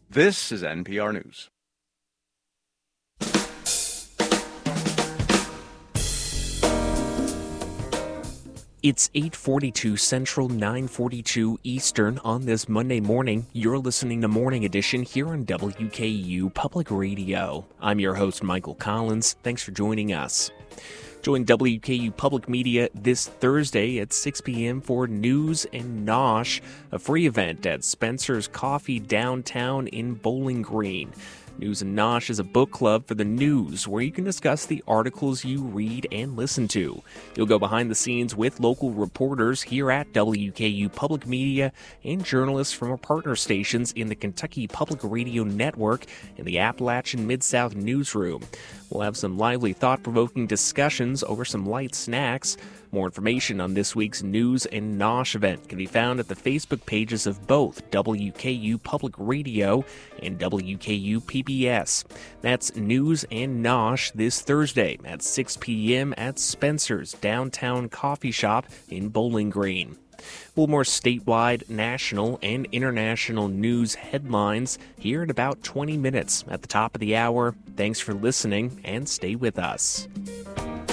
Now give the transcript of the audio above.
This is NPR News. It's 8:42 Central, 9:42 Eastern on this Monday morning. You're listening to Morning Edition here on WKU Public Radio. I'm your host, Michael Collins. Thanks for joining us. Join WKU Public Media this Thursday at 6 p.m. for News and Nosh, a free event at Spencer's Coffee downtown in Bowling Green. News and Nosh is a book club for the news where you can discuss the articles you read and listen to. You'll go behind the scenes with local reporters here at WKU Public Media and journalists from our partner stations in the Kentucky Public Radio Network and the Appalachian Mid-South Newsroom. We'll have some lively, thought-provoking discussions over some light snacks. More information on this week's News and Nosh event can be found at the Facebook pages of both WKU Public Radio and WKU PBS. That's News and Nosh this Thursday at 6 p.m. at Spencer's Downtown Coffee Shop in Bowling Green. Well, more statewide, national, and international news headlines here in about 20 minutes at the top of the hour. Thanks for listening and stay with us.